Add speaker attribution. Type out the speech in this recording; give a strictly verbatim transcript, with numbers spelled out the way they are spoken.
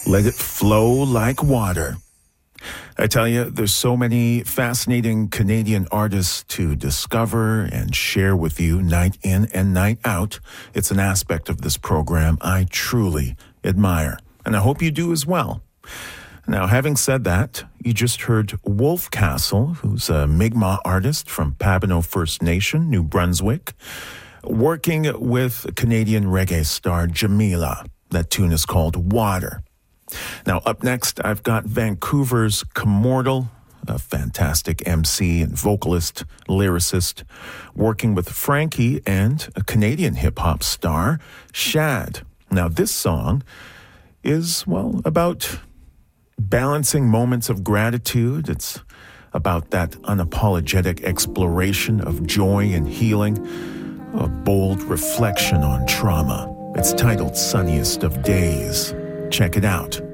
Speaker 1: Let it flow like water. I tell you, there's so many fascinating Canadian artists to discover and share with you night in and night out. It's an aspect of this program I truly admire, and I hope you do as well. Now, having said that, you just heard Wolf Castle, who's a Mi'kmaq artist from Pabineau First Nation, New Brunswick, working with Canadian reggae star Jamila. That tune is called Water. Now, up next, I've got Vancouver's Commortal, a fantastic M C and vocalist, lyricist, working with Frankie and a Canadian hip-hop star, Shad. Now, this song is, well, about balancing moments of gratitude. It's about that unapologetic exploration of joy and healing, a bold reflection on trauma. It's titled Sunniest of Days. Check it out.